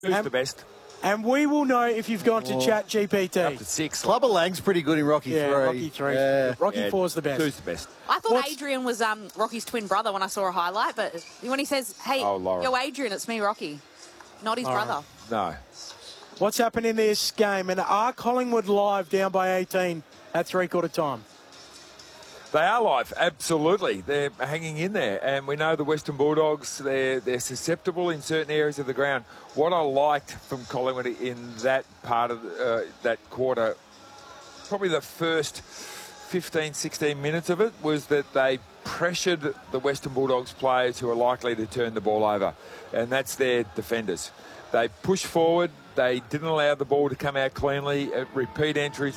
Who's the best? And we will know if you've gone to Chat GPT. Up to 6. Clubber Lang's pretty good in Rocky 3. Rocky 3. Yeah. Rocky 4's the best. Who's the best? I thought Adrian was Rocky's twin brother when I saw a highlight, but when he says, hey, yo, Adrian, it's me, Rocky, not his brother. No. What's happened in this game? And are Collingwood live down by 18 at three-quarter time? They are live, absolutely. They're hanging in there. And we know the Western Bulldogs, they're susceptible in certain areas of the ground. What I liked from Collingwood in that part of that quarter, probably the first 15, 16 minutes of it, was that they pressured the Western Bulldogs players who are likely to turn the ball over. And that's their defenders. They pushed forward. They didn't allow the ball to come out cleanly. Repeat entries,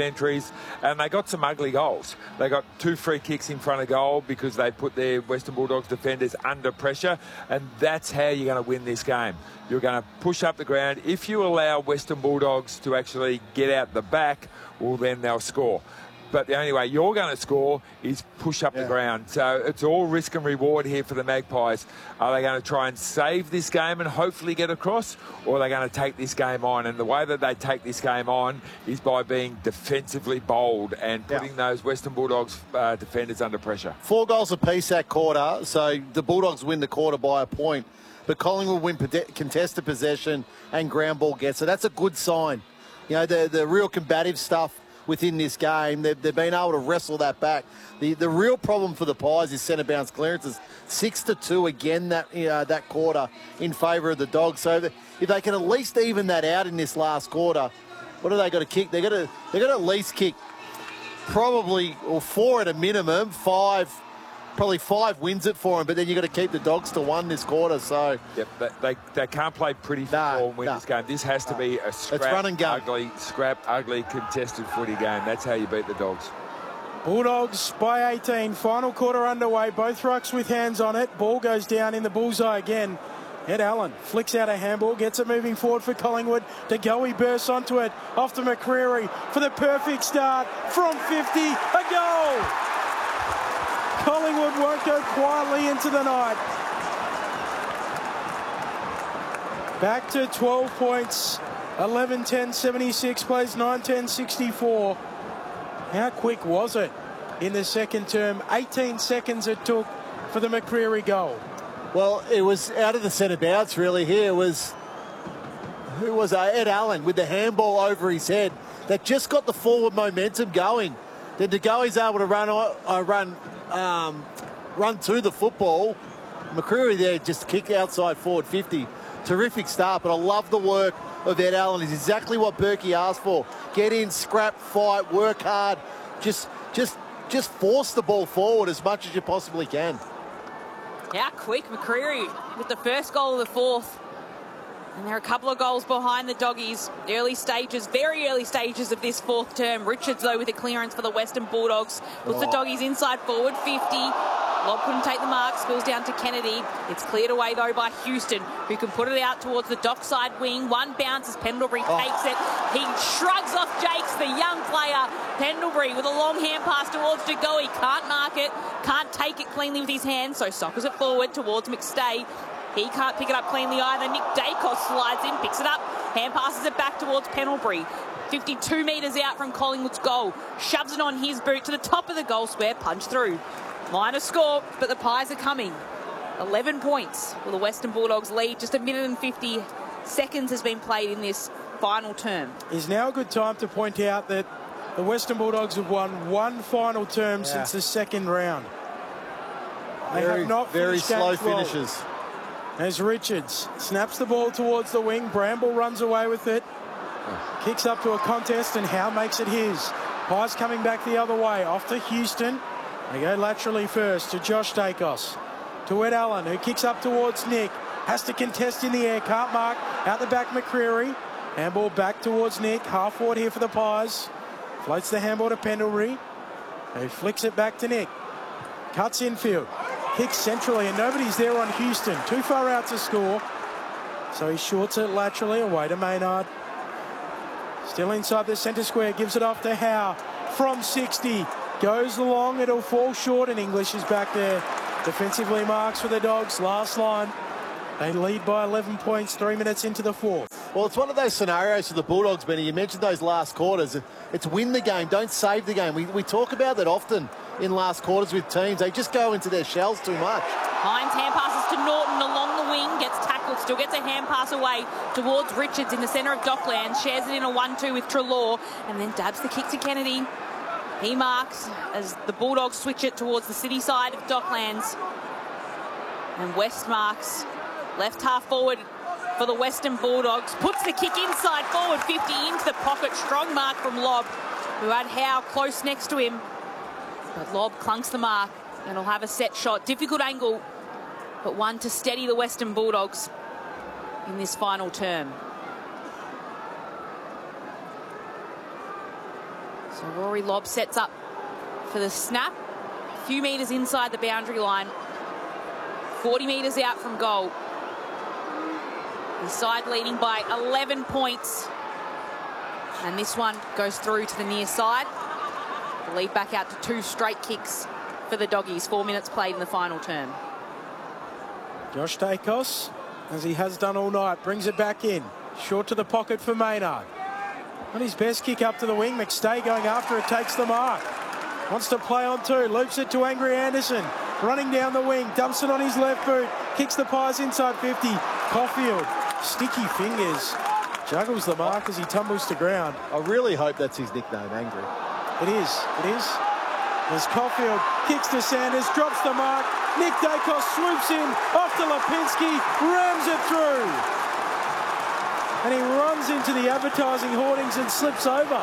and they got some ugly goals. They got 2 free kicks in front of goal because they put their Western Bulldogs defenders under pressure, and that's how you're going to win this game. You're going to push up the ground. If you allow Western Bulldogs to actually get out the back, well, then they'll score. But the only way you're going to score is push up the ground. So it's all risk and reward here for the Magpies. Are they going to try and save this game and hopefully get across, or are they going to take this game on? And the way that they take this game on is by being defensively bold and putting those Western Bulldogs defenders under pressure. 4 goals apiece that quarter, so the Bulldogs win the quarter by a point. But Collingwood win contested possession and ground ball gets. So that's a good sign. You know, the real combative stuff within this game, they've been able to wrestle that back. The real problem for the Pies is centre bounce clearances. 6-2 again that quarter in favour of the Dogs. So if they can at least even that out in this last quarter, what do they got to kick? They got to at least kick probably, or 4 at a minimum, 5. Probably 5 wins it for them, but then you've got to keep the Dogs to 1 this quarter. So they can't play pretty football and win this game. This has to be a ugly contested footy game. That's how you beat the Dogs. Bulldogs by 18. Final quarter underway. Both rucks with hands on it. Ball goes down in the bullseye again. Ed Allen flicks out a handball, gets it moving forward for Collingwood. De Goey bursts onto it, off to McCreery for the perfect start from 50. A goal! Collingwood won't go quietly into the night. Back to 12 points. 11-10-76 plays 9-10-64. How quick was it in the second term? 18 seconds it took for the McCreery goal. Well, it was out of the centre bounce really here. It was, who was Ed Allen with the handball over his head that just got the forward momentum going. Then De Goey's able to run to the football. McCreery there just kick outside forward 50. Terrific start, but I love the work of Ed Allen. It's exactly what Berkey asked for. Get in, scrap, fight, work hard. Just force the ball forward as much as you possibly can. How quick McCreery with the first goal of the fourth. And there are a couple of goals behind the Doggies. Early stages, very early stages of this fourth term. Richards, though, with a clearance for the Western Bulldogs. Puts the Doggies inside forward, 50. Lobb couldn't take the mark, spills down to Kennedy. It's cleared away, though, by Houston, who can put it out towards the dockside wing. One bounce as Pendlebury takes it. He shrugs off Jakes, the young player. Pendlebury with a long hand pass towards De Goey. Can't mark it, can't take it cleanly with his hands, so sockers it forward towards McStay. He can't pick it up cleanly either. Nick Dacos slides in, picks it up, hand passes it back towards Pendlebury. 52 metres out from Collingwood's goal. Shoves it on his boot to the top of the goal square, punch through. Minor score, but the Pies are coming. 11 points will the Western Bulldogs lead. Just 1 minute and 50 seconds has been played in this final term. Is now a good time to point out that the Western Bulldogs have won 1 final term since the second round. They have not very slow well. finishes. As Richards snaps the ball towards the wing, Bramble runs away with it, kicks up to a contest, and Howe makes it his. Pies coming back the other way, off to Houston. They go laterally first to Josh Dacos, to Ed Allen, who kicks up towards Nick, has to contest in the air, can't mark, out the back McCreery, handball back towards Nick, half forward here for the Pies, floats the handball to Pendlebury, who flicks it back to Nick, cuts infield, kicks centrally, and nobody's there on Houston. Too far out to score. So he shorts it laterally away to Maynard. Still inside the centre square, gives it off to Howe from 60. Goes along, it'll fall short, and English is back there. Defensively marks for the Dogs. Last line. They lead by 11 points, 3 minutes into the fourth. Well, it's one of those scenarios for the Bulldogs, Benny. You mentioned those last quarters. It's win the game, don't save the game. We talk about that often in last quarters with teams. They just go into their shells too much. Hines hand passes to Norton along the wing, gets tackled, still gets a hand pass away towards Richards in the centre of Docklands, shares it in a 1-2 with Treloar, and then dabs the kick to Kennedy. He marks as the Bulldogs switch it towards the city side of Docklands. And West marks left half forward for the Western Bulldogs, puts the kick inside forward 50 into the pocket. Strong mark from Lobb, who had Howe close next to him. But Lobb clunks the mark and will have a set shot. Difficult angle, but one to steady the Western Bulldogs in this final term. So Rory Lobb sets up for the snap. A few metres inside the boundary line. 40 metres out from goal. The side leading by 11 points. And this one goes through to the near side. The lead back out to 2 straight kicks for the Doggies. 4 minutes played in the final term. Josh Dacos, as he has done all night, brings it back in. Short to the pocket for Maynard. On his best kick up to the wing, McStay going after it, takes the mark. Wants to play on 2, loops it to Angry Anderson. Running down the wing, dumps it on his left boot, kicks the Pies inside 50. Caulfield, sticky fingers, juggles the mark as he tumbles to ground. I really hope that's his nickname, Angry. It is. As Caulfield kicks to Sanders, drops the mark. Nick Dacos swoops in, off to Lipinski, rams it through. And he runs into the advertising hoardings and slips over.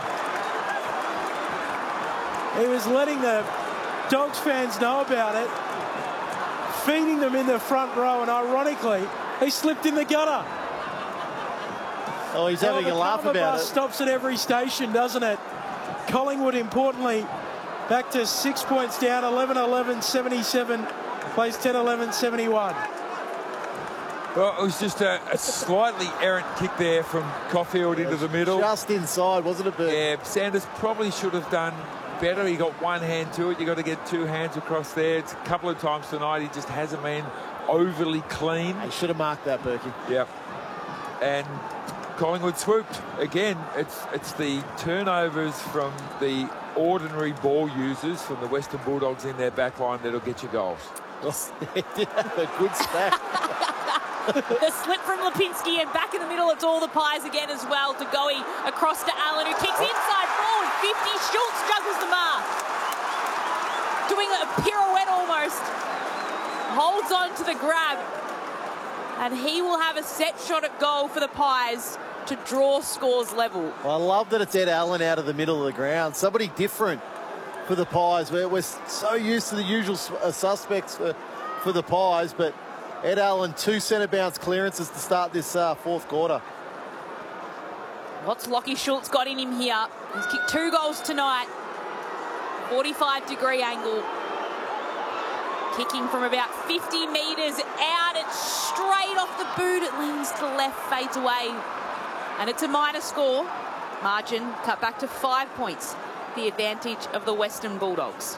He was letting the Dogs fans know about it, feeding them in the front row, and ironically, he slipped in the gutter. Oh, he's having a laugh about it. Stops at every station, doesn't it? Collingwood, importantly, back to 6 points down, 11-11-77, plays 10-11-71. Well, it was just a slightly errant kick there from Caulfield into the middle. Just inside, wasn't it, Bert? Yeah, Sanders probably should have done better. He got one hand to it. You got to get 2 hands across there. It's a couple of times tonight he just hasn't been overly clean. He should have marked that, Berkey. Yep. And Collingwood swooped again. It's the turnovers from the ordinary ball users from the Western Bulldogs in their back line that'll get you goals. He did have a good stack. The slip from Lipinski, and back in the middle it's all the Pies again as well. To Goey across to Allen, who kicks inside forward 50. Schultz juggles the mark, doing a pirouette almost, holds on to the grab, and he will have a set shot at goal for the Pies to draw scores level. I love that it's Ed Allen out of the middle of the ground. Somebody different for the Pies. We're so used to the usual suspects for the Pies, but Ed Allen, 2 centre bounce clearances to start this fourth quarter. What's Lockie Schultz got in him here? He's kicked 2 goals tonight. 45-degree angle. Kicking from about 50 metres out. It's straight off the boot. It leans to the left, fades away. And it's a minor score. Margin cut back to 5 points. The advantage of the Western Bulldogs.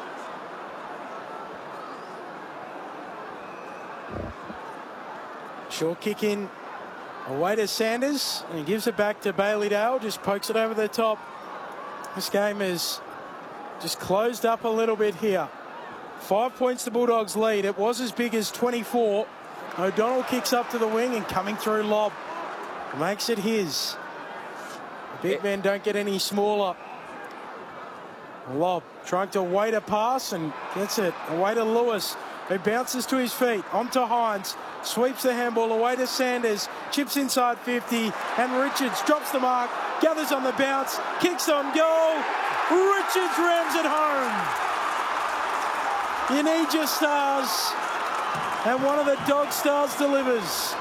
Short kick in, away to Sanders, and he gives it back to Bailey Dale, just pokes it over the top. This game is just closed up a little bit here. 5 points the Bulldogs lead. It was as big as 24. O'Donnell kicks up to the wing and coming through Lobb. Makes it his. The big men don't get any smaller. Lobb trying to wait a pass and gets it away to Lewis, who bounces to his feet, onto Hines, sweeps the handball away to Sanders, chips inside 50, and Richards drops the mark, gathers on the bounce, kicks on goal. Richards rams it home. You need your stars, and one of the Dog stars delivers.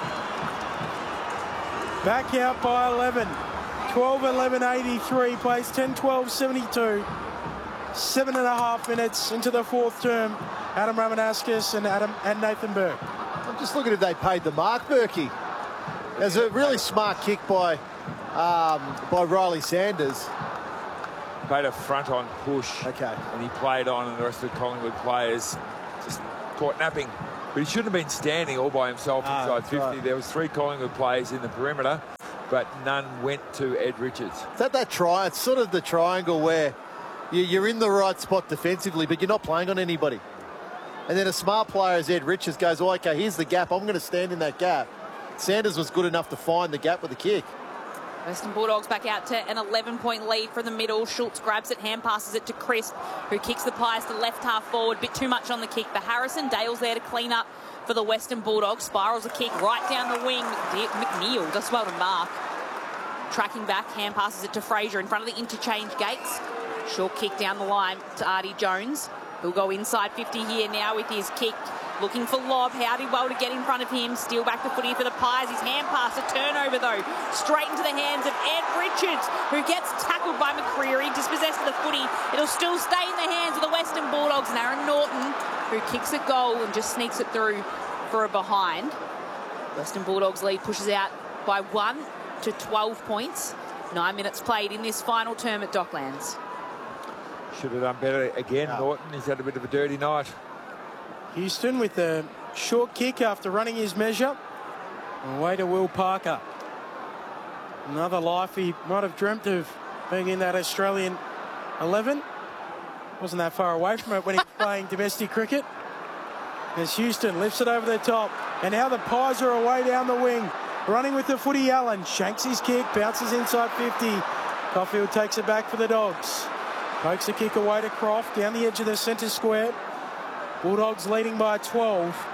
Back out by 11. 12-11-83, plays 10-12-72. 7.5 minutes into the fourth term. Adam Ramanauskas and Nathan Burke. I'm just looking if they paid the mark, Berkey. There's a really smart kick by Riley Sanders. Played a front-on push. Okay. And he played on, and the rest of the Collingwood players just caught napping. But he shouldn't have been standing all by himself inside 50. Right. There was 3 Collingwood players in the perimeter, but none went to Ed Richards. Is that try? It's sort of the triangle where you're in the right spot defensively, but you're not playing on anybody. And then a smart player as Ed Richards goes, oh, okay, here's the gap. I'm going to stand in that gap. Sanders was good enough to find the gap with the kick. Western Bulldogs back out to an 11-point lead from the middle. Schultz grabs it, hand passes it to Crisp, who kicks the Pies to left half forward. Bit too much on the kick for Harrison. Dale's there to clean up for the Western Bulldogs. Spirals a kick right down the wing. McNeil does well to mark. Tracking back, hand passes it to Fraser in front of the interchange gates. Short kick down the line to Artie Jones. He'll go inside 50 here now with his kick. Looking for lob. Howdy well to get in front of him. Steal back the footy for the Pies. His hand pass, a turnover though. Straight into the hands of Ed Richards, who gets tackled by McCreery. Dispossessed of the footy. It'll still stay in the hands of the Western Bulldogs. And Aaron Norton, who kicks a goal and just sneaks it through for a behind. Western Bulldogs lead pushes out by 1 to 12 points. 9 minutes played in this final term at Docklands. Should have done better again, Norton. He's had a bit of a dirty night. Houston with a short kick after running his measure. Away to Will Parker. Another life he might have dreamt of being in that Australian 11. Wasn't that far away from it when he was playing domestic cricket. As Houston lifts it over the top. And now the Pies are away down the wing. Running with the footy, Allen shanks his kick, bounces inside 50. Caulfield takes it back for the Dogs. Pokes the kick away to Croft down the edge of the centre square. Bulldogs leading by 12.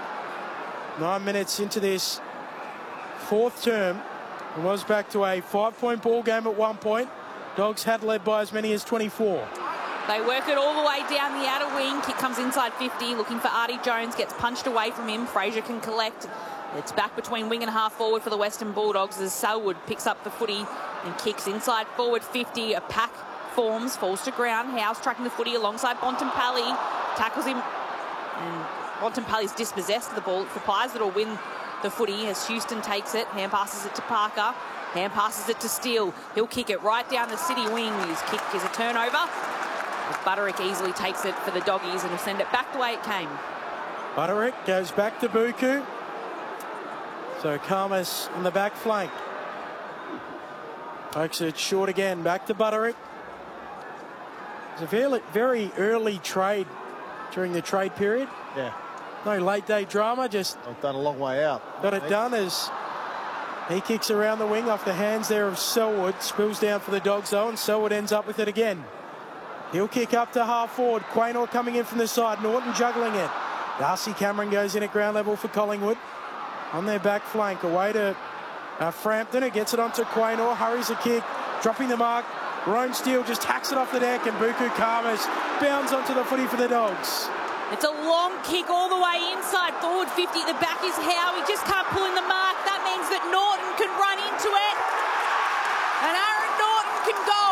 9 minutes into this fourth term. It was back to a 5-point ball game at one point. Dogs had led by as many as 24. They work it all the way down the outer wing. Kick comes inside 50, looking for Artie Jones. Gets punched away from him. Fraser can collect. It's back between wing and half forward for the Western Bulldogs as Selwood picks up the footy and kicks inside forward 50. A pack forms, falls to ground. House tracking the footy alongside Bontempelli. Tackles him. And Bontempelli's dispossessed of the ball. It's the Pies that'll win the footy as Houston takes it. Hand passes it to Parker. Hand passes it to Steele. He'll kick it right down the city wing. His kick is a turnover. Butterick easily takes it for the Doggies and will send it back the way it came. Butterick goes back to Buku. So Khamis on the back flank. Pokes it short again. Back to Butterick. It's a very early trade during the trade period. Yeah. No late day drama, just I've done a long way out. got it done as he kicks around the wing off the hands there of Selwood. Spills down for the Dogs though, and Selwood ends up with it again. He'll kick up to half forward. Quaynor coming in from the side. Norton juggling it. Darcy Cameron goes in at ground level for Collingwood. On their back flank, away to Frampton, who gets it onto Quaynor. Hurries a kick, dropping the mark. Rone Steele just hacks it off the deck, and Buku Khamis bounds onto the footy for the Dogs. It's a long kick all the way inside forward 50. The back is Howe. He just can't pull in the mark. That means that Norton can run into it. And Aaron Norton can go.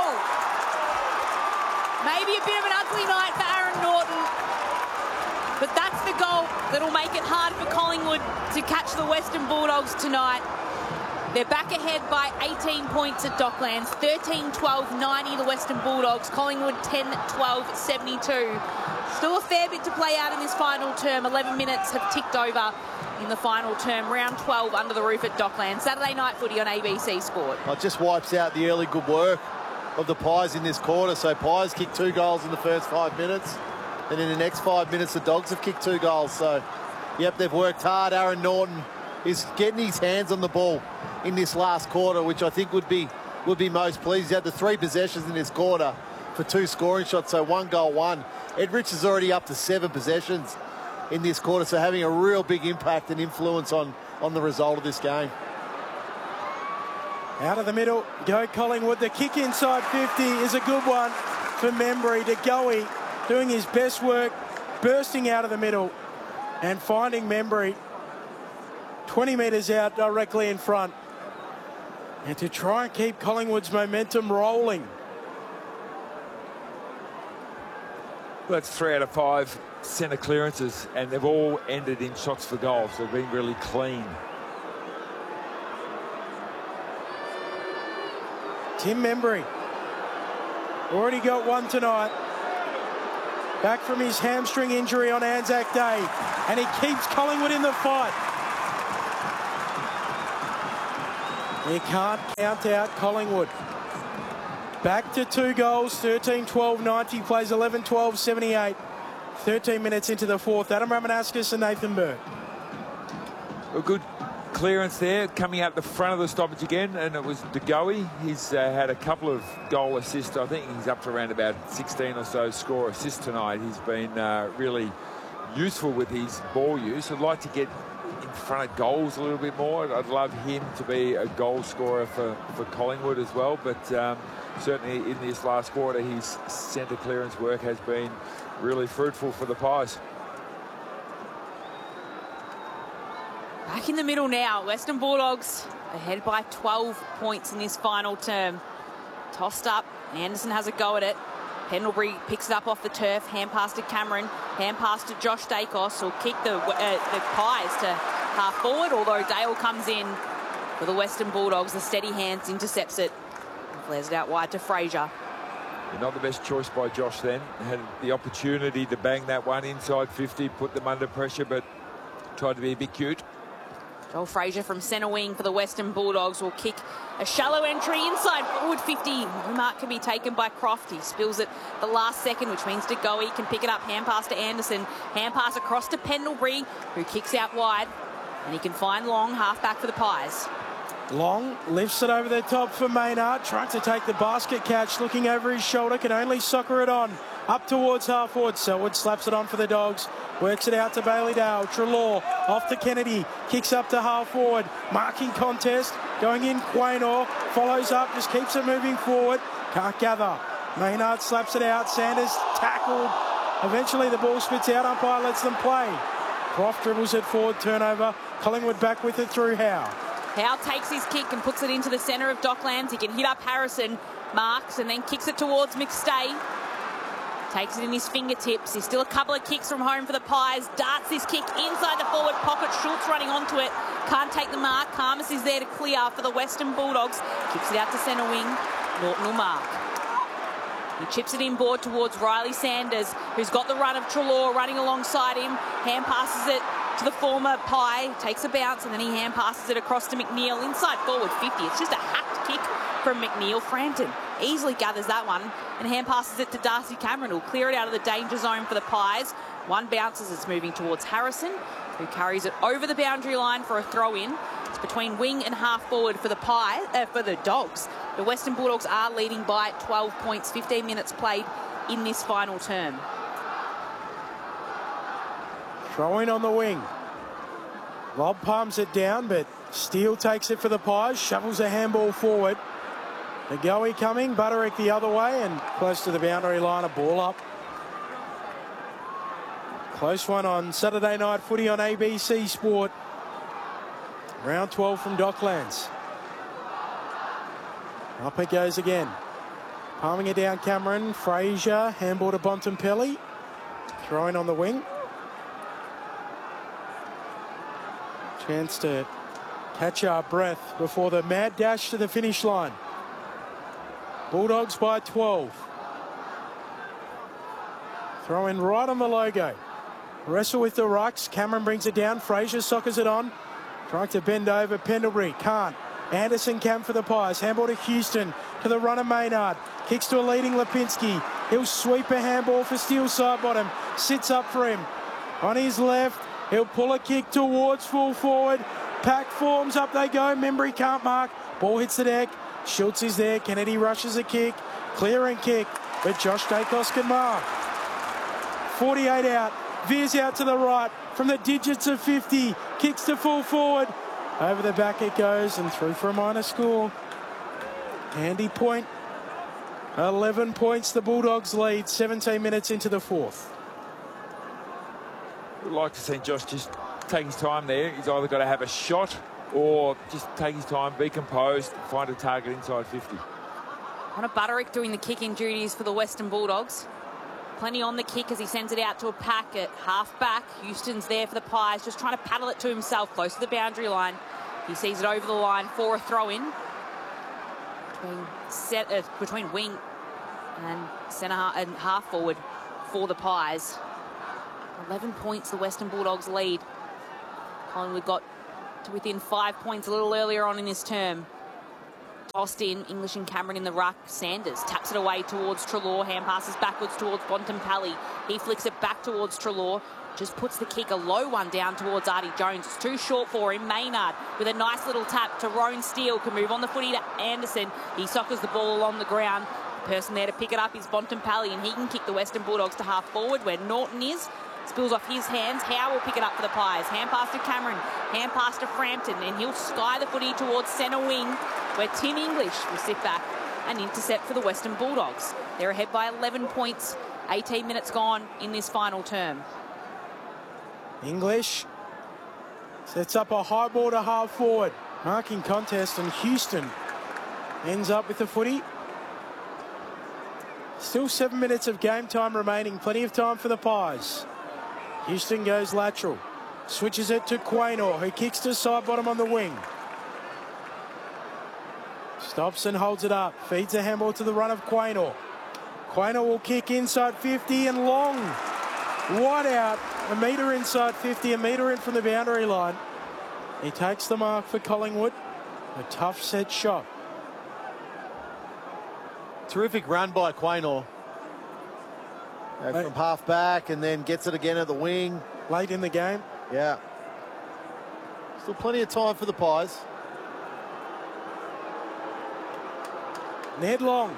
Maybe a bit of an ugly night for Aaron Norton. But that's the goal that'll make it hard for Collingwood to catch the Western Bulldogs tonight. They're back ahead by 18 points at Docklands. 13-12-90 the Western Bulldogs. Collingwood 10-12-72. Still a fair bit to play out in this final term. 11 minutes have ticked over in the final term. Round 12 under the roof at Docklands. Saturday night footy on ABC Sport. It just wipes out the early good work of the Pies in this quarter. So Pies kicked 2 goals in the first 5 minutes. And in the next 5 minutes, the Dogs have kicked 2 goals. So, yep, they've worked hard. Aaron Norton is getting his hands on the ball in this last quarter, which I think would be most pleased. He had the 3 possessions in this quarter for 2 scoring shots, so 1 goal, 1. Ed Richards is already up to 7 possessions in this quarter, so having a real big impact and influence on the result of this game. Out of the middle, go Collingwood. The kick inside 50 is a good one for Membry. To Goey doing his best work, bursting out of the middle and finding Membry 20 metres out directly in front. And to try and keep Collingwood's momentum rolling. Well, that's 3 out of 5 centre clearances, and they've all ended in shots for goal, so they've been really clean. Tim Membry already got one tonight. back from his hamstring injury on Anzac Day, and he keeps Collingwood in the fight. He can't count out Collingwood. Back to 2 goals, 13-12-90, plays 11-12-78. 13 minutes into the fourth. Adam Ramanauskas and Nathan Burke. A good clearance there, coming out the front of the stoppage again, and it was De Goey. He's had a couple of goal assists. I think he's up to around about 16 or so score assists tonight. He's been really useful with his ball use. I'd like to get in front of goals a little bit more. I'd love him to be a goal scorer for Collingwood as well, but certainly in this last quarter his centre clearance work has been really fruitful for the Pies. Back in the middle now, Western Bulldogs ahead by 12 points in this final term. Tossed up, Anderson has a go at it. Pendlebury picks it up off the turf, hand pass to Cameron, hand pass to Josh Dacos, who'll kick the Pies to half forward, although Dale comes in for the Western Bulldogs. The steady hands intercepts it, flares it out wide to Fraser. Not the best choice by Josh then. Had the opportunity to bang that one inside 50, put them under pressure, but tried to be a bit cute. Joel Fraser from centre wing for the Western Bulldogs will kick a shallow entry inside forward 50. No mark can be taken by Croft. He spills it the last second, which means De Goey can pick it up. Hand pass to Anderson. Hand pass across to Pendlebury, who kicks out wide. And he can find Long, half back for the Pies. Long lifts it over the top for Maynard, trying to take the basket catch, looking over his shoulder, can only soccer it on. Up towards half forward, Selwood slaps it on for the Dogs, works it out to Bailey Dale. Treloar off to Kennedy, kicks up to half forward, marking contest, going in Quaynor, follows up, just keeps it moving forward, can't gather. Maynard slaps it out, Sanders tackled, eventually the ball spits out, umpire lets them play. Croft dribbles it forward, turnover, Collingwood back with it through Howe. Howe takes his kick and puts it into the centre of Docklands. He can hit up Harrison, marks, and then kicks it towards McStay. Takes it in his fingertips. There's still a couple of kicks from home for the Pies. Darts this kick inside the forward pocket. Schultz running onto it. Can't take the mark. Karmas is there to clear for the Western Bulldogs. Kicks it out to centre wing. Norton will mark. He chips it inboard towards Riley Sanders, who's got the run of Treloar running alongside him. Hand passes it to the former Pie. Takes a bounce and then he hand passes it across to McNeil. Inside forward 50. It's just a hacked kick from McNeil. Frampton easily gathers that one and hand passes it to Darcy Cameron, who'll clear it out of the danger zone for the Pies. One bounces, it's moving towards Harrison, who carries it over the boundary line for a throw-in. It's between wing and half forward for the for the Dogs. The Western Bulldogs are leading by 12 points, 15 minutes played in this final term. Throw-in on the wing. Lobb palms it down, but Steele takes it for the Pies, shovels a handball forward. De Goey coming, Butterick the other way and close to the boundary line, a ball up. Close one on Saturday night footy on ABC Sport. Round 12 from Docklands. Up it goes again. Palming it down Cameron, Fraser, handball to Bontempelli. Throwing on the wing. Chance to catch our breath before the mad dash to the finish line. Bulldogs by 12. Throw in right on the logo. Wrestle with the rucks. Cameron brings it down. Fraser soccers it on. Trying to bend over. Pendlebury can't. Anderson can for the Pies. Handball to Houston. To the runner Maynard. Kicks to a leading Lipinski. He'll sweep a handball for Steele side bottom. Sits up for him. On his left. He'll pull a kick towards full forward. Pack forms, up they go. Membry can't mark. Ball hits the deck. Schultz is there. Kennedy rushes a kick. Clearing kick. But Josh Dacos can mark. 48 out. Veers out to the right. From the digits of 50. Kicks to full forward. Over the back it goes and through for a minor score. Handy point. 11 points the Bulldogs lead. 17 minutes into the fourth. I'd like to see Josh just take his time there. He's either got to have a shot or just take his time, be composed, find a target inside 50. Connor Butterick doing the kicking duties for the Western Bulldogs. Plenty on the kick as he sends it out to a pack at half back. Houston's there for the Pies, just trying to paddle it to himself close to the boundary line. He sees it over the line for a throw-in between wing and centre and half forward for the Pies. 11 points the Western Bulldogs lead. Collingwood got to within 5 points a little earlier on in this term. Tossed in, English and Cameron in the ruck. Sanders taps it away towards Treloar. Hand passes backwards towards Bontempelli. He flicks it back towards Treloar. Just puts the kick, a low one, down towards Artie Jones. It's too short for him. Maynard with a nice little tap to Roan Steele. Can move on the footy to Anderson. He soccers the ball along the ground. The person there to pick it up is Bontempelli, and he can kick the Western Bulldogs to half forward where Norton is. Spills off his hands. Howe will pick it up for the Pies. Hand pass to Cameron. Hand pass to Frampton. And he'll sky the footy towards centre wing where Tim English will sit back and intercept for the Western Bulldogs. They're ahead by 11 points. 18 minutes gone in this final term. English sets up a high ball to half forward. Marking contest, and Houston ends up with the footy. Still 7 minutes of game time remaining. Plenty of time for the Pies. Houston goes lateral. Switches it to Quaynor, who kicks to side bottom on the wing. Stops and holds it up. Feeds a handball to the run of Quaynor. Quaynor will kick inside 50 and long. Wide out. A metre inside 50, a metre in from the boundary line. He takes the mark for Collingwood. A tough set shot. Terrific run by Quaynor. From half back and then gets it again at the wing. Late in the game. Yeah. Still plenty of time for the Pies. Ned Long.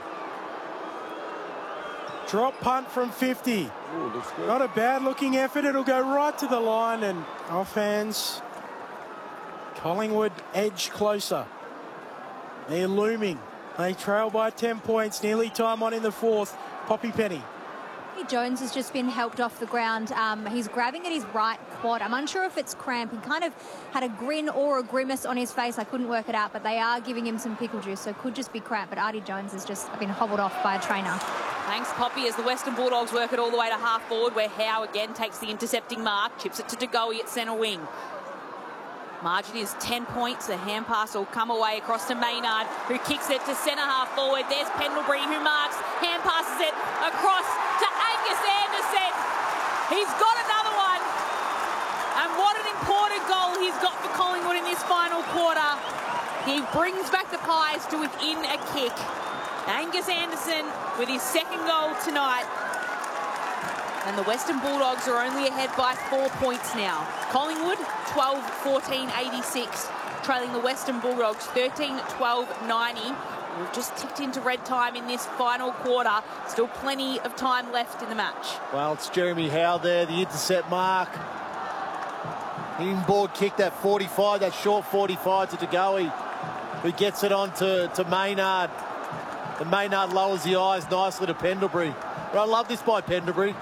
Drop punt from 50. Ooh, looks good. Not a bad looking effort. It'll go right to the line and off hands. Collingwood edge closer. They're looming. They trail by 10 points. Nearly time on in the fourth. Poppy Penny. Jones has just been helped off the ground. He's grabbing at his right quad. I'm unsure if it's cramp. He kind of had a grin or a grimace on his face. I couldn't work it out, but they are giving him some pickle juice, so it could just be cramp. But Artie Jones has just been hobbled off by a trainer. Thanks, Poppy, as the Western Bulldogs work it all the way to half forward, where Howe again takes the intercepting mark, chips it to DeGoey at centre wing. Margin is 10 points. The hand pass will come away across to Maynard, who kicks it to centre half forward. There's Pendlebury, who marks, hand passes it across to Angus Anderson. He's got another one. And what an important goal he's got for Collingwood in this final quarter. He brings back the Pies to within a kick. Angus Anderson with his second goal tonight. And the Western Bulldogs are only ahead by 4 points now. Collingwood, 12-14-86, trailing the Western Bulldogs 13-12-90. We've just ticked into red time in this final quarter. Still plenty of time left in the match. Well, it's Jeremy Howe there, the intercept mark. Inboard kick, that 45, that short 45 to DeGoey, who gets it on to Maynard. And Maynard lowers the eyes nicely to Pendlebury. But I love this by Pendlebury.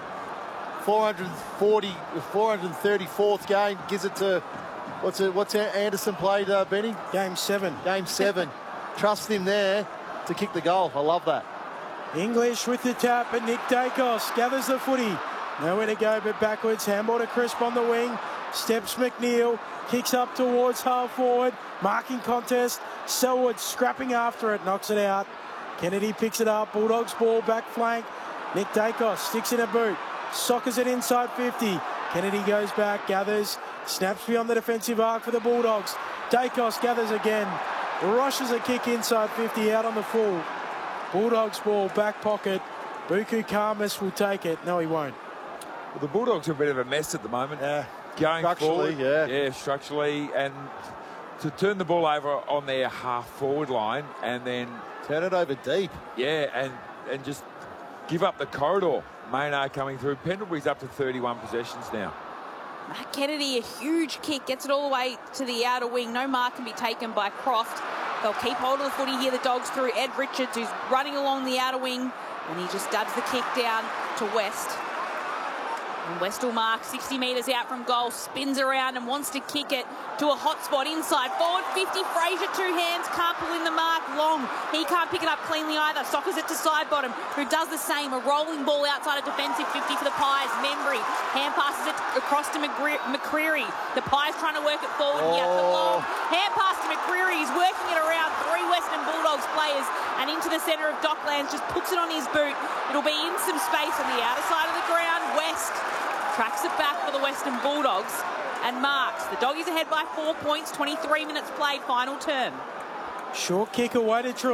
434th game, gives it to, what's Anderson played, Benny? Game 7. Game 7. Trust him there to kick the goal. I love that. English with the tap, and Nick Dacos gathers the footy. Nowhere to go but backwards. Handball to Crisp on the wing. Steps McNeil. Kicks up towards half forward. Marking contest. Selwood scrapping after it. Knocks it out. Kennedy picks it up. Bulldogs ball back flank. Nick Dacos sticks in a boot. Soccers it inside 50. Kennedy goes back. Gathers. Snaps beyond the defensive arc for the Bulldogs. Dacos gathers again. Rushes a kick inside 50 out on the full. Bulldogs ball back pocket. Buku Karmas will take it. No, he won't. Well, the Bulldogs are a bit of a mess at the moment. Going structurally, forward, yeah, structurally, and to turn the ball over on their half forward line and then turn it over deep. Yeah, and just give up the corridor. Maynard coming through. Pendlebury's up to 31 possessions now. Matt Kennedy, a huge kick, gets it all the way to the outer wing. No mark can be taken by Croft. They'll keep hold of the footy here, the Dogs, through Ed Richards, who's running along the outer wing, and he just dubs the kick down to West. And West will mark 60 metres out from goal, spins around and wants to kick it to a hot spot inside. Forward 50, Fraser, two hands, can't pull in the mark. Long, he can't pick it up cleanly either. Soccers it to side bottom, who does the same. A rolling ball outside a defensive 50 for the Pies. Membry hand passes it across to McCreery. The Pies trying to work it forward here for Long. Hand pass to McCreery, he's working it around three Western Bulldogs players, and into the centre of Docklands, just puts it on his boot. It'll be in some space on the outer side of the ground. West tracks it back for the Western Bulldogs and marks. The Doggies ahead by 4 points, 23 minutes played, final term. Short kick away to